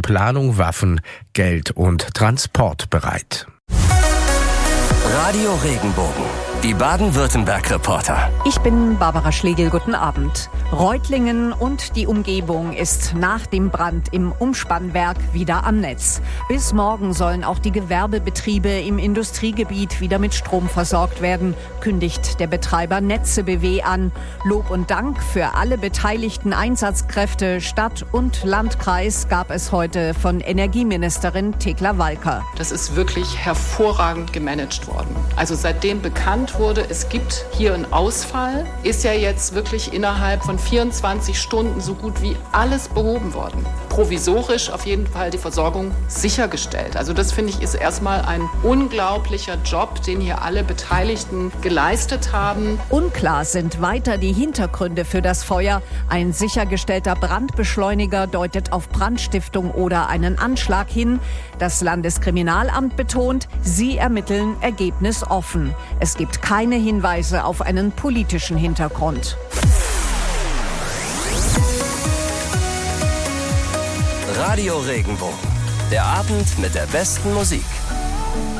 Planung, Waffen, Geld und Transport bereit. Radio Regenbogen, die Baden-Württemberg-Reporter. Ich bin Barbara Schlegel, guten Abend. Reutlingen und die Umgebung ist nach dem Brand im Umspannwerk wieder am Netz. Bis morgen sollen auch die Gewerbebetriebe im Industriegebiet wieder mit Strom versorgt werden, kündigt der Betreiber Netze BW an. Lob und Dank für alle beteiligten Einsatzkräfte, Stadt und Landkreis, gab es heute von Energieministerin Thekla Walker. Das ist wirklich hervorragend gemanagt worden. Also seitdem bekannt wurde, es gibt hier einen Ausfall, ist ja jetzt wirklich innerhalb von 24 Stunden so gut wie alles behoben worden. Provisorisch auf jeden Fall die Versorgung sichergestellt. Also das, finde ich, ist erstmal ein unglaublicher Job, den hier alle Beteiligten geleistet haben. Unklar sind weiter die Hintergründe für das Feuer. Ein sichergestellter Brandbeschleuniger deutet auf Brandstiftung oder einen Anschlag hin. Das Landeskriminalamt betont, sie ermitteln ergebnisoffen. Es gibt keine Hinweise auf einen politischen Hintergrund. Radio Regenbogen, der Abend mit der besten Musik.